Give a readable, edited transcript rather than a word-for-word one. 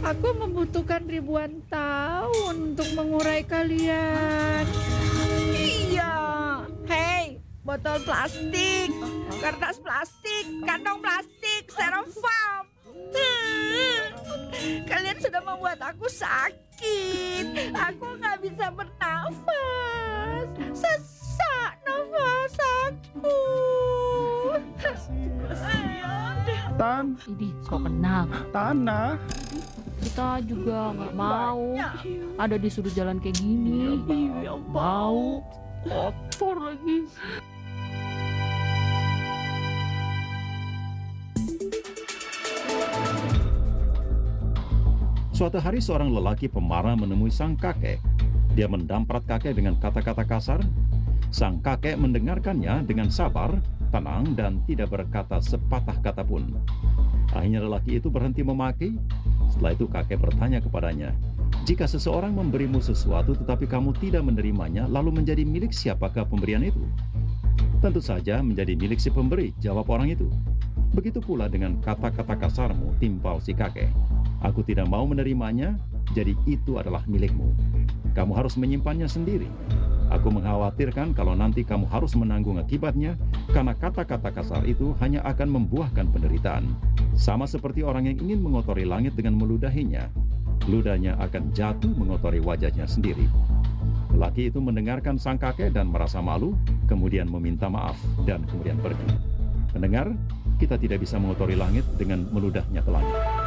Aku membutuhkan ribuan tahun untuk mengurai kalian. Iya. Hei, botol plastik, kertas plastik, kantong plastik, styrofoam. Kalian sudah membuat aku sakit. Aku nggak bisa bernafas. Sesak nafas aku. Tan, Ini kok kenal. tanah. Kita juga nggak mau ada di sudut jalan kayak gini. Bau, kotor lagi. Suatu hari seorang lelaki pemarah menemui sang kakek. Dia mendamprat kakek dengan kata-kata kasar. Sang kakek mendengarkannya dengan sabar, tenang, dan tidak berkata sepatah kata pun. Akhirnya lelaki itu berhenti memaki. Setelah itu kakek bertanya kepadanya, "Jika seseorang memberimu sesuatu tetapi kamu tidak menerimanya, lalu menjadi milik siapakah pemberian itu?" "Tentu saja menjadi milik si pemberi," jawab orang itu. "Begitu pula dengan kata-kata kasarmu," timpal si kakek. "Aku tidak mau menerimanya, jadi itu adalah milikmu. Kamu harus menyimpannya sendiri. Aku mengkhawatirkan kalau nanti kamu harus menanggung akibatnya, karena kata-kata kasar itu hanya akan membuahkan penderitaan. Sama seperti orang yang ingin mengotori langit dengan meludahinya, ludahnya akan jatuh mengotori wajahnya sendiri." Lelaki itu mendengarkan sang kakek dan merasa malu, kemudian meminta maaf dan kemudian pergi. Pendengar, kita tidak bisa mengotori langit dengan meludahnya ke langit.